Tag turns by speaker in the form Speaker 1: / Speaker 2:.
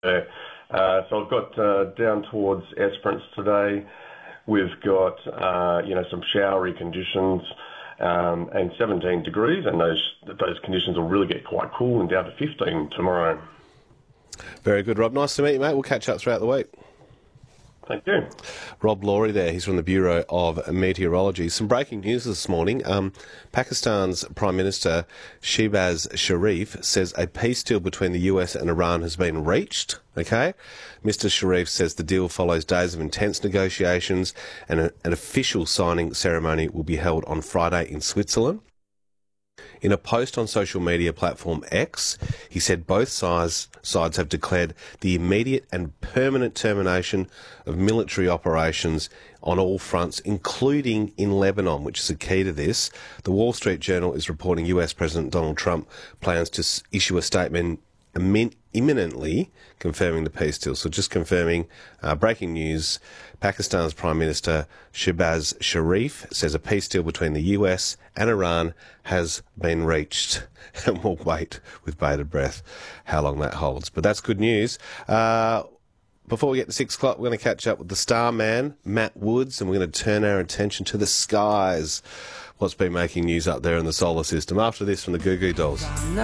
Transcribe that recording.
Speaker 1: So I've got down towards Esperance today. We've got some showery conditions and 17 degrees, and those conditions will really get quite cool and down to 15 tomorrow.
Speaker 2: Very good, Rob. Nice to meet you, mate. We'll catch up throughout the week.
Speaker 1: Thank you.
Speaker 2: Rob Laurie there. He's from the Bureau of Meteorology. Some breaking news this morning. Pakistan's Prime Minister Shehbaz Sharif says a peace deal between the US and Iran has been reached. Okay? Mr. Sharif says the deal follows days of intense negotiations and an official signing ceremony will be held on Friday in Switzerland. In a post on social media platform X, he said both sides have declared the immediate and permanent termination of military operations on all fronts, including in Lebanon, which is a key to this. The Wall Street Journal is reporting US President Donald Trump plans to issue a statement imminently confirming the peace deal. So just confirming, breaking news, Pakistan's Prime Minister Shehbaz Sharif says a peace deal between the US and Iran has been reached. And we'll wait with bated breath how long that holds. But that's good news. Before we get to 6 o'clock, we're going to catch up with the star man, Matt Woods, and we're going to turn our attention to the skies. What's been making news up there in the solar system. After this from the Goo Goo Dolls.